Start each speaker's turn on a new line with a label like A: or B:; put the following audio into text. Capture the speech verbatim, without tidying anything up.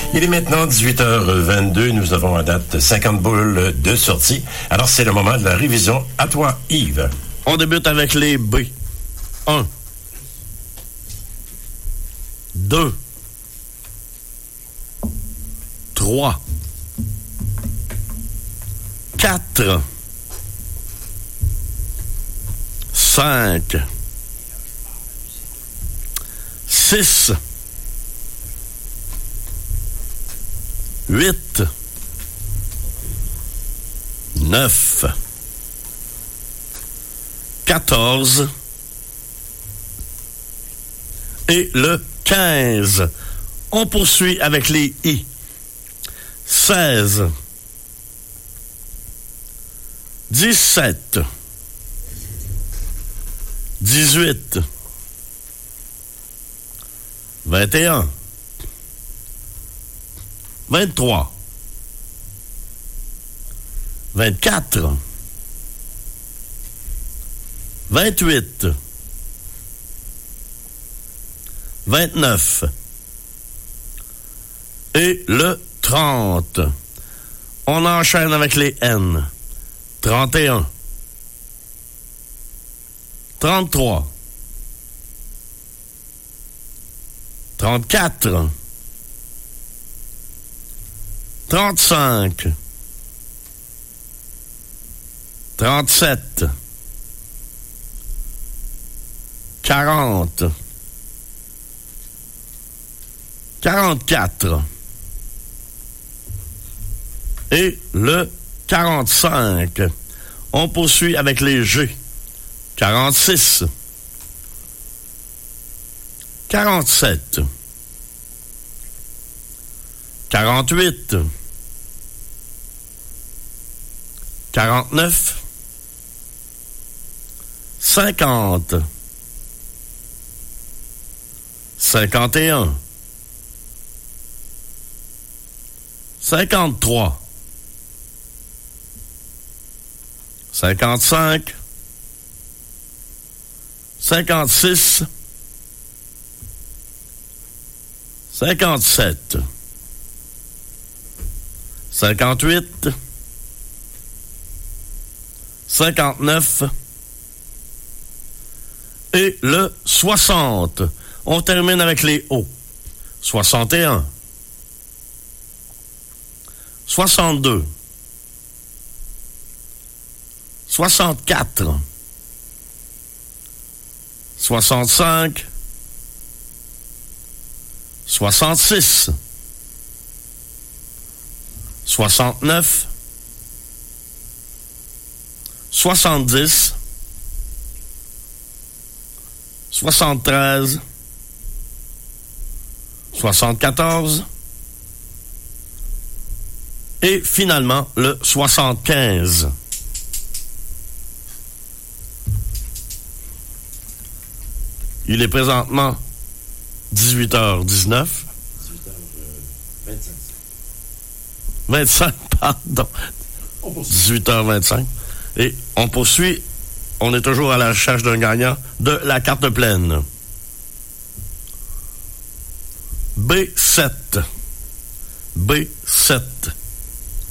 A: Il est maintenant dix-huit heures vingt-deux. Nous avons à date cinquante boules de sortie. Alors, c'est le moment de la révision. À toi, Yves.
B: On débute avec les B. un. deux. trois. quatre. cinq. six. huit. neuf. quatorze. Et le quinze. On poursuit avec les I. seize. dix-sept. dix-huit. vingt et un. vingt-trois. vingt-quatre. vingt-huit. vingt-neuf. Et le trente. On enchaîne avec les N. trente et un. trente-trois. trente-quatre. trente-cinq. trente-sept. quarante. quarante-quatre. Et le quarante-cinq. On poursuit avec les G. quarante-six. quarante-sept. quarante-huit. quarante-neuf. cinquante. cinquante et un. cinquante-trois. cinquante-cinq. cinquante-six. cinquante-sept. cinquante-huit. cinquante-neuf. Et le soixante. On termine avec les O. soixante et un. soixante-deux. soixante-quatre. soixante-cinq. soixante-six. soixante-neuf. soixante-dix. soixante-treize. soixante-quatorze. Et finalement, le soixante-quinze. Il est présentement dix-huit heures dix-neuf.
A: dix-huit heures vingt-cinq.
B: vingt-cinq, pardon. dix-huit heures vingt-cinq. Et on poursuit. On est toujours à la recherche d'un gagnant de la carte pleine. B sept. B sept.